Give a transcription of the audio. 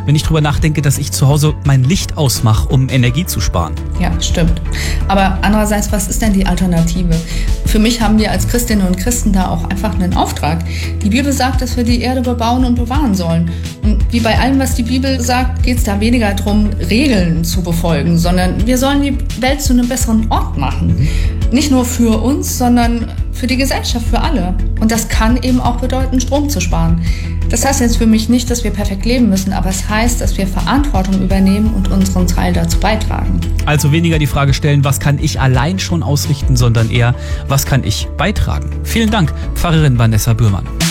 wenn ich drüber nachdenke, dass ich zu Hause mein Licht ausmache, um Energie zu sparen. Ja, stimmt. Aber andererseits, was ist denn die Alternative? Für mich haben wir als Christinnen und Christen da auch einfach einen Auftrag. Die Bibel sagt, dass wir die Erde bebauen und bewahren sollen. Und wie bei allem, was die Bibel sagt, geht es da weniger darum, Regeln zu befolgen, sondern wir sollen die Welt zu einem besseren Ort machen. Nicht nur für uns, sondern für die Gesellschaft, für alle. Und das kann eben auch bedeuten, Strom zu sparen. Das heißt jetzt für mich nicht, dass wir perfekt leben müssen, aber es heißt, dass wir Verantwortung übernehmen und unseren Teil dazu beitragen. Also weniger die Frage stellen, was kann ich allein schon ausrichten, sondern eher, was kann ich beitragen? Vielen Dank, Pfarrerin Vanessa Bührmann.